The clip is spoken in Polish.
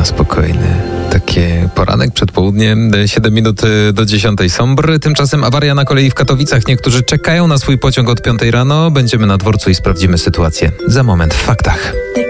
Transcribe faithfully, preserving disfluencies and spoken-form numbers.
spokojny. Takie poranek przed południem, siedem minut do dziesiątej. Sombr. Tymczasem awaria na kolei w Katowicach. Niektórzy czekają na swój pociąg od piątej rano. Będziemy na dworcu i sprawdzimy sytuację. Za moment w faktach.